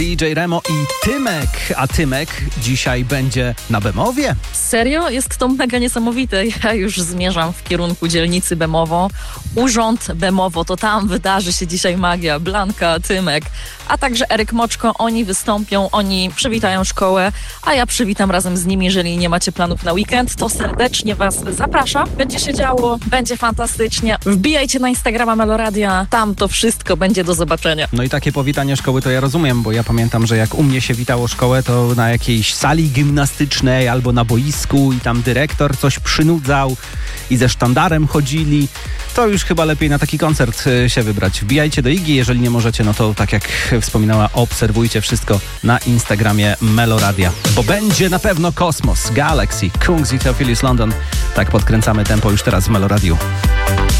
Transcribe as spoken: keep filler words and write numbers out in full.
D J Remo i Tymek, a Tymek dzisiaj będzie na Bemowie. Serio? Jest to mega niesamowite. Ja już zmierzam w kierunku dzielnicy Bemowo. Urząd Bemowo, to tam wydarzy się dzisiaj magia. Blanka, Tymek, a także Eryk Moczko. Oni wystąpią, oni przywitają szkołę, a ja przywitam razem z nimi. Jeżeli nie macie planów na weekend, to serdecznie was zapraszam. Będzie się działo, będzie fantastycznie. Wbijajcie na Instagrama Meloradia, tam to wszystko będzie do zobaczenia. No i takie powitanie szkoły to ja rozumiem, bo ja pamiętam, że jak u mnie się witało szkołę, to na jakiejś sali gimnastycznej albo na boisku i tam dyrektor coś przynudzał i ze sztandarem chodzili. To już chyba lepiej na taki koncert się wybrać. Wbijajcie do Igi, jeżeli nie możecie, no to tak jak wspominała, obserwujcie wszystko na Instagramie Meloradia, bo będzie na pewno kosmos, Galaxy, Kungs i Theophilus London. Tak podkręcamy tempo już teraz w Meloradiu.